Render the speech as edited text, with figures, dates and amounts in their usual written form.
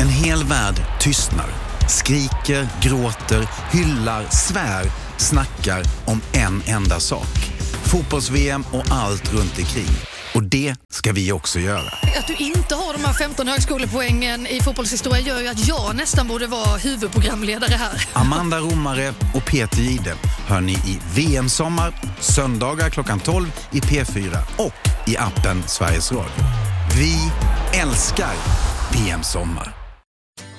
En hel värld tystnar, skriker, gråter, hyllar, svär, snackar om en enda sak. Fotbolls-VM och allt runt omkring. Och det ska vi också göra. Att du inte har de här 15 högskolepoängen i fotbollshistoria gör ju att jag nästan borde vara huvudprogramledare här. Amanda Romare och Peter Jihde hör ni i VM-sommar, söndagar klockan 12 i P4 och i appen Sveriges Radio. Vi älskar VM-sommar.